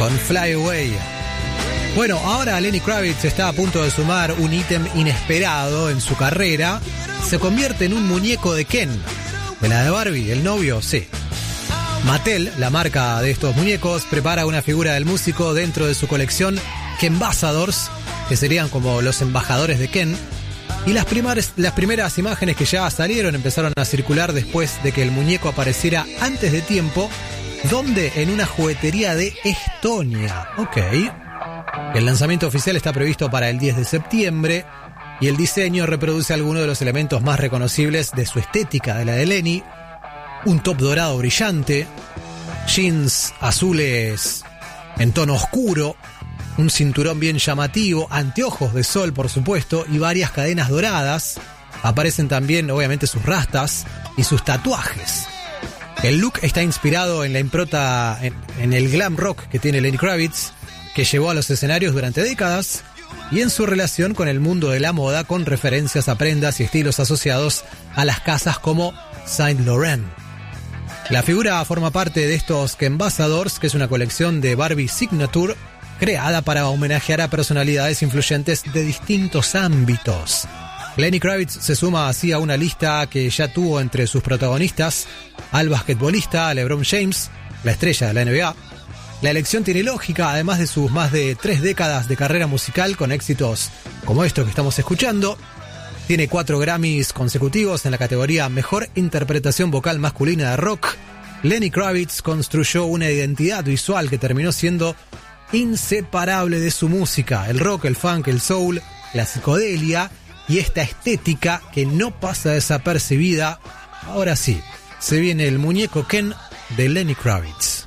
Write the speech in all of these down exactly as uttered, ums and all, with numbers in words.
con Fly Away. Bueno, ahora Lenny Kravitz está a punto de sumar un ítem inesperado en su carrera. Se convierte en un muñeco de Ken. ¿De la de Barbie? ¿El novio? Sí. Mattel, la marca de estos muñecos, prepara una figura del músico dentro de su colección Kenbassadors, que serían como los embajadores de Ken. Y las, primeras, las primeras imágenes que ya salieron empezaron a circular después de que el muñeco apareciera antes de tiempo, donde en una juguetería de Estonia. Ok. El lanzamiento oficial está previsto para el diez de septiembre y el diseño reproduce algunos de los elementos más reconocibles de su estética, de la de Lenny. Un top dorado brillante, jeans azules en tono oscuro, un cinturón bien llamativo, anteojos de sol por supuesto y varias cadenas doradas. Aparecen también obviamente sus rastas y sus tatuajes. El look está inspirado en la impronta, en, en el glam rock que tiene Lenny Kravitz, que llevó a los escenarios durante décadas, y en su relación con el mundo de la moda, con referencias a prendas y estilos asociados a las casas como Saint Laurent. La figura forma parte de estos Kenbassadors, que es una colección de Barbie Signature creada para homenajear a personalidades influyentes de distintos ámbitos. Lenny Kravitz se suma así a una lista que ya tuvo entre sus protagonistas al basquetbolista LeBron James, la estrella de la N B A. La elección tiene lógica, además de sus más de tres décadas de carrera musical con éxitos como esto que estamos escuchando. Tiene cuatro Grammys consecutivos en la categoría Mejor Interpretación Vocal Masculina de Rock. Lenny Kravitz construyó una identidad visual que terminó siendo inseparable de su música. El rock, el funk, el soul, la psicodelia y esta estética que no pasa desapercibida. Ahora sí, se viene el muñeco Ken de Lenny Kravitz.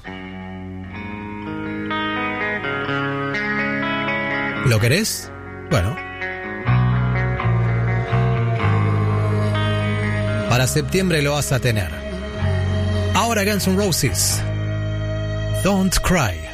¿Lo querés? Bueno. Para septiembre lo vas a tener. Ahora Guns N' Roses. Don't Cry.